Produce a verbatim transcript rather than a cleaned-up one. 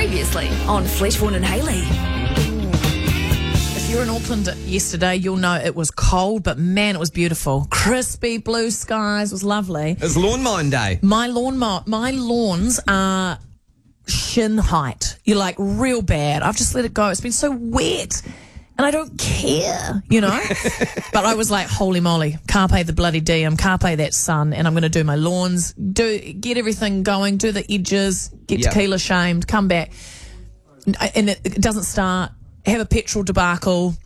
Previously on Fleshborn and Haley. If you were in Auckland yesterday, you'll know it was cold, but man, it was beautiful. Crispy blue skies, was lovely. It's lawn mowing day. My lawn, mo- my lawns are shin height. You're like real bad. I've just let it go. It's been so wet. And I don't care, you know. But I was like, holy moly, carpe the bloody diem, carpe that sun, and I'm going to do my lawns, do get everything going, do the edges, get Yep. tequila shamed, come back, and it, it doesn't start. Have a petrol debacle,